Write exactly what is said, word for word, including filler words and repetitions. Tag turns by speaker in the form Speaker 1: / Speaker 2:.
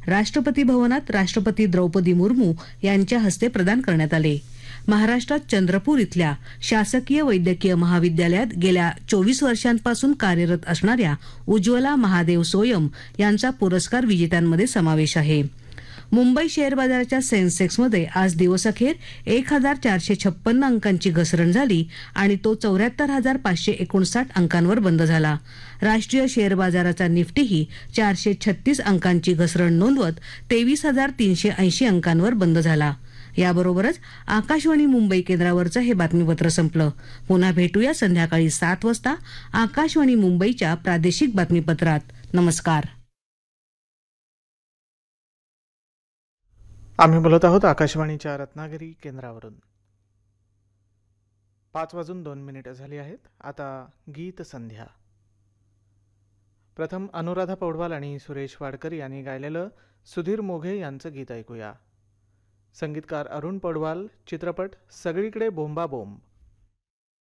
Speaker 1: राष्ट्रपती भवनात राष्ट्रपती द्रौपदी मुर्मू यांच्या हस्ते प्रदान करण्यात आले. महाराष्ट्रात चंद्रपूर इथल्या शासकीय वैद्यकीय महाविद्यालयात गेल्या चोवीस वर्षांपासून कार्यरत असणाऱ्या उज्ज्वला महादेव सोयम यांचा पुरस्कार विजेत्यांमध्ये समावेश आहे. मुंबई शेअर बाजाराच्या सेन्सेक्समध्ये आज दिवसअखेर एक हजार चारशे छप्पन्न अंकांची घसरण झाली आणि तो चौऱ्याहत्तर हजार पाचशे एकोणसाठ अंकांवर बंद झाला. राष्ट्रीय शेअर बाजाराचा निफ्टीही चारशे छत्तीस अंकांची घसरण नोंदवत तेवीस हजार तीनशे ऐंशी अंकांवर बंद झाला. याबरोबरच आकाशवाणी मुंबई केंद्रावरचं हे बातमीपत्र संपलं. पुन्हा भेटूया संध्याकाळी सात वाजता आकाशवाणी मुंबईच्या प्रादेशिक बातमीपत्रात. नमस्कार.
Speaker 2: आम्ही बोलत आहोत आकाशवाणीच्या रत्नागिरी केंद्रावरून. पाच वाजून दोन मिनिटं झाली आहेत. आता गीत संध्या. प्रथम अनुराधा पौडवाल आणि सुरेश वाडकर यांनी गायलेलं सुधीर मोघे यांचं गीत ऐकूया. संगीतकार अरुण पौडवाल. चित्रपट सगळीकडे बोंबा बोंब.